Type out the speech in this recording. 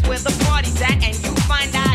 where the party's at, and you find out